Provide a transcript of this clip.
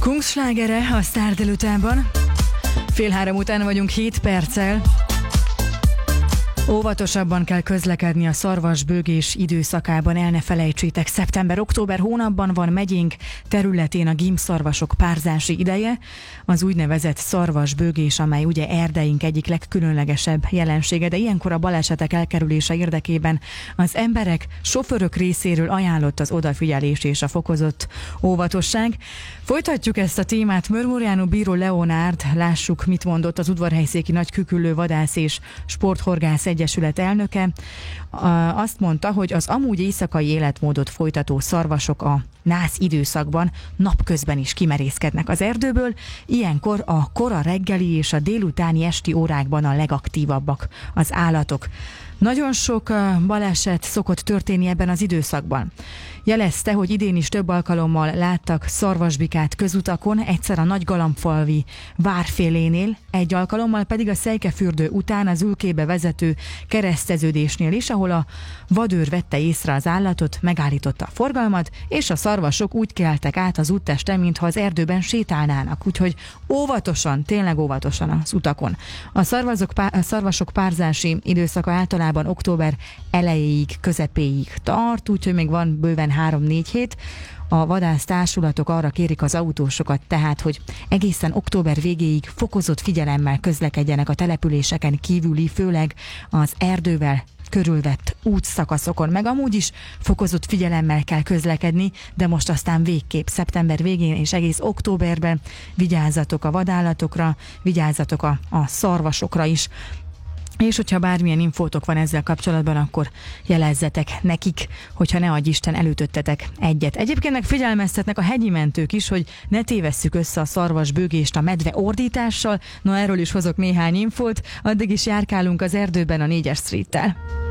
Kungslágere a Sztár délutánban. 2:30 után vagyunk 7 perccel. Óvatosabban kell közlekedni a szarvasbőgés időszakában, el ne felejtsétek, szeptember-október hónapban van megyénk területén a gimbszarvasok párzási ideje, az úgynevezett szarvasbőgés, amely ugye erdeink egyik legkülönlegesebb jelensége, de ilyenkor a balesetek elkerülése érdekében az emberek, sofőrök részéről ajánlott az odafigyelés és a fokozott óvatosság. Folytatjuk ezt a témát. Mörmuriano bíró Leonárd, lássuk, mit mondott az Udvarhelyszéki Nagyküküllő Vadász és Sporthorgász Egyesület elnöke. Azt mondta, hogy az amúgy éjszakai életmódot folytató szarvasok a nász időszakban napközben is kimerészkednek az erdőből, ilyenkor a kora reggeli és a délutáni esti órákban a legaktívabbak az állatok. Nagyon sok baleset szokott történni ebben az időszakban. Jelezte, hogy idén is több alkalommal láttak szarvasbikát közutakon, egyszer a Nagygalambfalvi várfélénél, egy alkalommal pedig a Szejkefürdő után az Ülkébe vezető kereszteződésnél is, ahol a vadőr vette észre az állatot, megállította a forgalmat, és a szarvasok úgy keltek át az úttesten, mintha az erdőben sétálnának. Úgyhogy óvatosan, tényleg óvatosan az utakon. A szarvasok párzási időszaka általában október elejéig, közepéig tart, úgyhogy még van bőven 3-4 hét. A vadásztársulatok arra kérik az autósokat tehát, hogy egészen október végéig fokozott figyelemmel közlekedjenek a településeken kívüli, főleg az erdővel körülvett útszakaszokon, meg amúgy is fokozott figyelemmel kell közlekedni, de most aztán végképp szeptember végén és egész októberben vigyázzatok a vadállatokra, vigyázzatok a szarvasokra is. És hogyha bármilyen infótok van ezzel kapcsolatban, akkor jelezzetek nekik, hogyha ne adj Isten elütöttetek egyet. Egyébként meg figyelmeztetnek a hegyi mentők is, hogy ne tévesszük össze a szarvasbőgést a medve ordítással. Na, erről is hozok néhány infót, addig is járkálunk az erdőben a 4-es streettel.